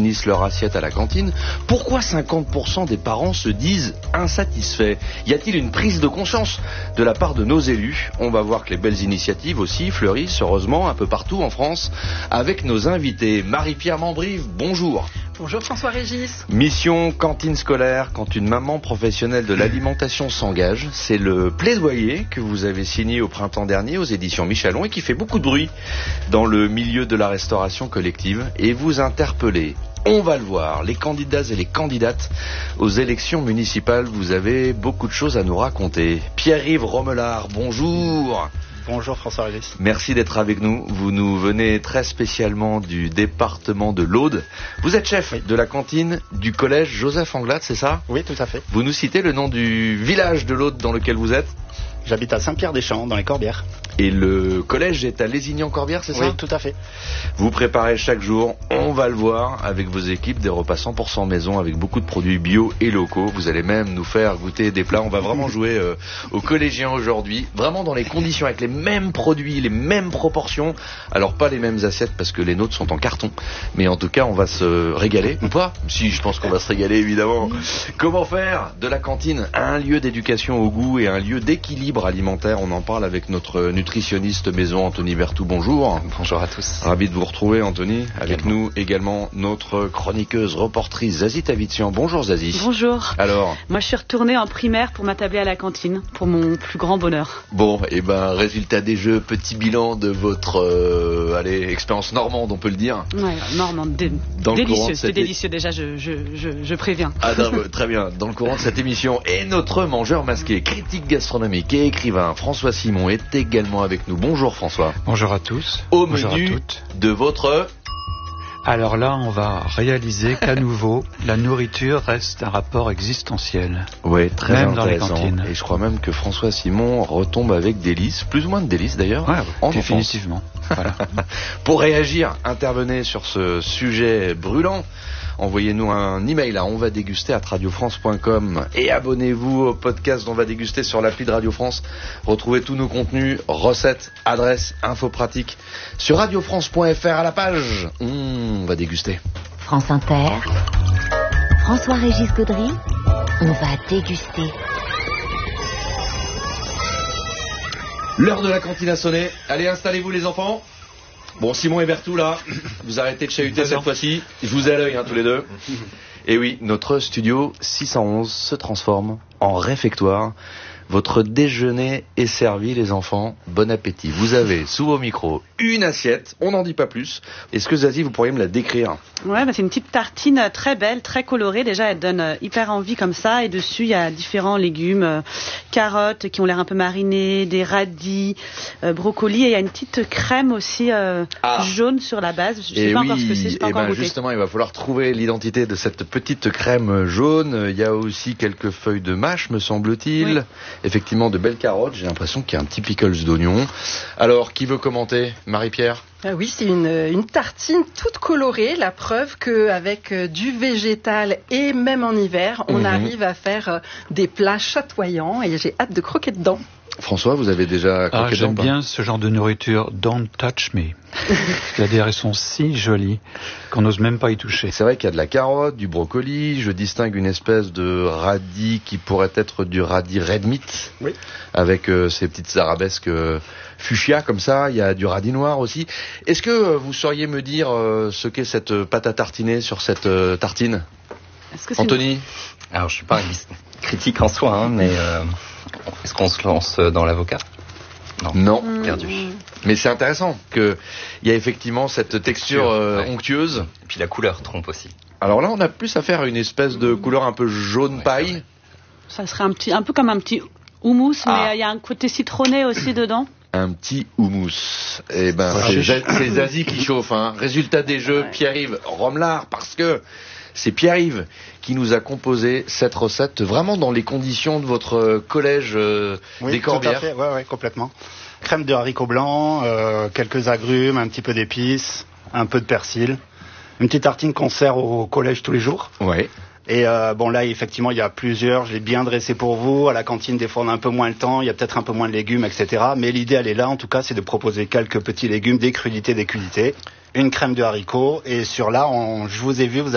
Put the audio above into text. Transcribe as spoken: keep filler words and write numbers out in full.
finissent leur assiette à la cantine, pourquoi cinquante pour cent des parents se disent insatisfaits? Y a-t-il une prise de conscience de la part de nos élus? On va voir que les belles initiatives aussi fleurissent, heureusement, un peu partout en France, avec nos invités. Marie-Pierre Mambrive, bonjour. Bonjour François-Régis. Mission cantine scolaire quand une maman professionnelle de l'alimentation s'engage. C'est le plaidoyer que vous avez signé au printemps dernier aux éditions Michelon et qui fait beaucoup de bruit dans le milieu de la restauration collective. Et vous interpellez, on va le voir, les candidats et les candidates aux élections municipales. Vous avez beaucoup de choses à nous raconter. Pierre-Yves Romelard, bonjour. Bonjour François-Régis. Merci d'être avec nous. Vous nous venez très spécialement du département de l'Aude. Vous êtes chef oui. de la cantine du collège Joseph Anglade, c'est ça? Oui, tout à fait. Vous nous citez le nom du village de l'Aude dans lequel vous êtes? J'habite à Saint-Pierre-des-Champs, dans les Corbières. Et le collège est à Lézignan-Corbières, c'est ça? Oui, tout à fait. Vous préparez chaque jour, on va le voir, avec vos équipes, des repas cent pour cent maison avec beaucoup de produits bio et locaux. Vous allez même nous faire goûter des plats. On va vraiment jouer euh, aux collégiens aujourd'hui, vraiment dans les conditions, avec les mêmes produits, les mêmes proportions. Alors pas les mêmes assiettes parce que les nôtres sont en carton, mais en tout cas on va se régaler, ou pas? Si, je pense qu'on va se régaler évidemment. Comment faire de la cantine un lieu d'éducation au goût et un lieu d'équilibre alimentaire? On en parle avec notre nutritionniste maison Anthony Berthoud. Bonjour. Bonjour à tous. Ravi de vous retrouver Anthony. Avec également. nous également notre chroniqueuse, reportrice Zazie Tavitian. Bonjour Zazie. Bonjour. Alors, moi je suis retournée en primaire pour m'attabler à la cantine, pour mon plus grand bonheur. Bon, et ben résultat des jeux, petit bilan de votre euh, allez, expérience normande, on peut le dire. Ouais, normande, dé- délicieux, c'était délicieux déjà, je, je, je, je préviens. Ah non, très bien. Dans le courant de cette émission, et notre mangeur masqué, critique gastronomique et écrivain François Simon est également avec nous. Bonjour François. Bonjour à tous. Au Bonjour menu à toutes. de votre... Alors là, on va réaliser qu'à nouveau, la nourriture reste un rapport existentiel. Oui, très même dans les intéressant. cantines. Et je crois même que François Simon retombe avec délices, plus ou moins de délices d'ailleurs. Ouais, en définitivement. Voilà. Pour réagir, intervenez sur ce sujet brûlant. Envoyez-nous un email à onvadéguster arobase radiofrance point com et abonnez-vous au podcast d'On va déguster sur l'appli de Radio France. Retrouvez tous nos contenus, recettes, adresses, infos pratiques sur radiofrance point f r à la page On va déguster. France Inter, François-Régis Gaudry, on va déguster. L'heure de la cantine a sonné. Allez, installez-vous les enfants. Bon, Simon et Berthoud, là, vous arrêtez de chahuter cette fois-ci. Je vous ai à l'œil, hein, tous les deux. Et oui, notre studio six cent onze se transforme en réfectoire. Votre déjeuner est servi, les enfants. Bon appétit. Vous avez, sous vos micros, une assiette. On n'en dit pas plus. Est-ce que Zazie, vous pourriez me la décrire? Ouais, bah c'est une petite tartine très belle, très colorée. Déjà, elle donne hyper envie comme ça. Et dessus, il y a différents légumes, euh, carottes qui ont l'air un peu marinées, des radis, euh, brocolis. Et il y a une petite crème aussi euh, ah. jaune sur la base. Je ne sais pas oui, encore ce que c'est, je n'ai pas et encore ben goûté. Justement, il va falloir trouver l'identité de cette petite crème jaune. Il y a aussi quelques feuilles de mâche, me semble-t-il. Oui. Effectivement, de belles carottes. J'ai l'impression qu'il y a un petit pickles d'oignon. Alors, qui veut commenter? Marie-Pierre? Ah oui, c'est une, une tartine toute colorée, la preuve qu'avec du végétal et même en hiver, on mmh. arrive à faire des plats chatoyants et j'ai hâte de croquer dedans. François, vous avez déjà croqué ah, dedans? J'aime bien ce genre de nourriture, don't touch me. C'est-à-dire, elles sont si jolies qu'on n'ose même pas y toucher. C'est vrai qu'il y a de la carotte, du brocoli, je distingue une espèce de radis qui pourrait être du radis red meat, oui. avec euh, ces petites arabesques euh, fuchsia comme ça, il y a du radis noir aussi. Est-ce que euh, vous sauriez me dire euh, ce qu'est cette pâte à tartiner sur cette euh, tartine? Est-ce que c'est Anthony une... Alors, je suis pas critique en soi, hein, mais euh, est-ce qu'on se lance dans l'avocat? Non, non. Mmh. Perdu. Mais c'est intéressant qu'il y a effectivement cette texture euh, ouais. onctueuse. Et puis la couleur trompe aussi. Alors là, on a plus affaire à une espèce de couleur un peu jaune ouais, paille. Ça serait un, petit, un peu comme un petit houmous, ah. mais il y a un côté citronné aussi dedans. Un petit houmous. Eh ben, c'est, c'est Zazie qui chauffe. Hein. Résultat des jeux, ouais. Pierre-Yves Romelard, parce que c'est Pierre-Yves qui nous a composé cette recette, vraiment dans les conditions de votre collège euh, oui, des Corbières. Oui, tout à fait, ouais, ouais, complètement. Crème de haricots blancs, euh, quelques agrumes, un petit peu d'épices, un peu de persil. Une petite tartine qu'on sert au collège tous les jours. Ouais. Et euh, bon là, effectivement, il y a plusieurs. Je l'ai bien dressé pour vous. À la cantine, des fois, on a un peu moins le temps. Il y a peut-être un peu moins de légumes, et cetera. Mais l'idée, elle est là. En tout cas, c'est de proposer quelques petits légumes, des crudités, des crudités, une crème de haricots. Et sur là, on, je vous ai vu, vous